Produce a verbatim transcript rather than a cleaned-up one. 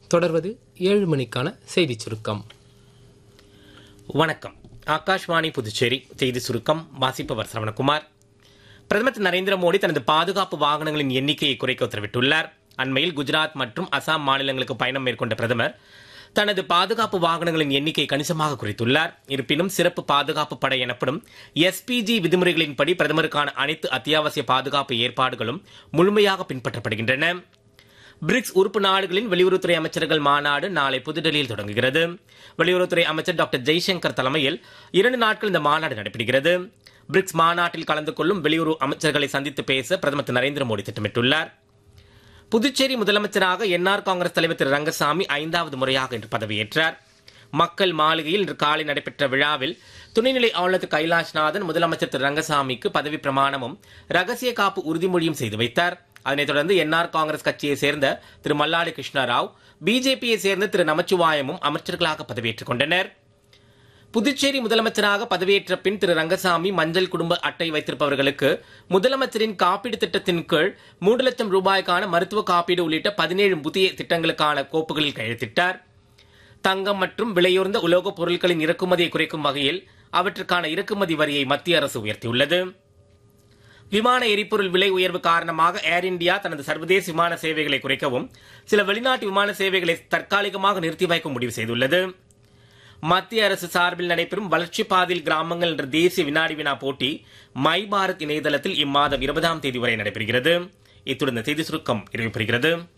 தொடர்வது ஏழு மணிக்கான செய்திச் சுருக்கம். வணக்கம். ஆகாஷ்வாணி புதுச்சேரி செய்தி சுருக்கம். வாசிப்பவர் சரவணகுமார். பிரதமர் திரு நரேந்திர மோடி தனது பாதுகாப்பு வாகனங்களின் எண்ணிக்கையை குறைக்க உத்தரவிட்டுள்ளார். அண்மையில் குஜராத் மற்றும் அசாம் மாநிலங்களுக்கு பயணம் மேற்கொண்ட பிரதமர் தனது பாதுகாப்பு வாகனங்களின் எண்ணிக்கையை கணிசமாக குறைத்துள்ளார். இருப்பினும் சிறப்பு பாதுகாப்பு படை எனப்படும் எஸ்பிஜி விதிமுறைகளின்படி பிரதமருக்கான அனைத்து அத்தியாவசிய பாதுகாப்பு ஏற்பாடுகளும் முழுமையாக பின்பற்றப்படுகின்றன. பிரிக்ஸ் உறுப்பு நாடுகளின் வெளியுறவுத்துறை அமைச்சர்கள் மாநாடு நாளை புதுடெல்லியில் தொடங்குகிறது. வெளியுறவுத்துறை அமைச்சர் டாக்டர் ஜெய்சங்கர் தலைமையில் இரண்டு நாட்கள் இந்த மாநாடு நடைபெறுகிறது. பிரிக்ஸ் மாநாட்டில் கலந்து கொள்ளும் வெளியுறவு அமைச்சர்களை சந்தித்து பேச பிரதமர் திரு நரேந்திர மோடி திட்டமிட்டுள்ளார். புதுச்சேரி முதலமைச்சராக என்ஆர் காங்கிரஸ் தலைவர் திரு ரங்கசாமி ஐந்தாவது முறையாக இன்று பதவியேற்றார். மக்கள் மாளிகையில் இன்று காலை நடைபெற்ற விழாவில் துணைநிலை ஆளுநர் திரு கைலாஷ்நாதன் முதலமைச்சர் திரு ரங்கசாமிக்கு பதவி பிரமாணமும் ரகசிய காப்பு உறுதிமொழியும் செய்து வைத்தார். அதனைத் தொடர்ந்து என்ஆர் காங்கிரஸ் கட்சியை சேர்ந்த திரு மல்லாடி கிருஷ்ணராவ், பிஜேபியை சேர்ந்த திரு நமச்சிவாயமும் அமைச்சர்களாக பதவியேற்றுக் கொண்டனர். புதுச்சேரி முதலமைச்சராக பதவியேற்ற பின் திரு ரங்கசாமி மஞ்சள் குடும்ப அட்டை வைத்திருப்பவர்களுக்கு முதலமைச்சரின் காப்பீடு திட்டத்தின் கீழ் மூன்று லட்சம் ரூபாய்க்கான மருத்துவ காப்பீடு உள்ளிட்ட பதினேழு புதிய திட்டங்களுக்கான கோப்புகளில் கையெழுத்திட்டார். தங்கம் மற்றும் விலையுயர்ந்த உலோகப் பொருட்களின் இறக்குமதியை குறைக்கும் வகையில் அவற்றுக்கான இறக்குமதி வரியை மத்திய அரசு உயர்த்தியுள்ளது. விமான எரிபொருள் விலை உயர்வு காரணமாக ஏர் இந்தியா தனது சர்வதேச விமான சேவைகளை குறைக்கவும் சில வெளிநாட்டு விமான சேவைகளை தற்காலிகமாக நிறுத்தி வைக்க முடிவு செய்துள்ளது. மத்திய அரசு சார்பில் நடைபெறும் வளர்ச்சி பாதையில் கிராமங்கள் என்ற தேசிய வினாடி வினா போட்டி மை பாரத் இணையதளத்தில் இம்மாதம் இருபதாம் தேதி வரை நடைபெறுகிறது. இத்துடன் செய்தி சுருக்கம் நிறைவு பெறுகிறது.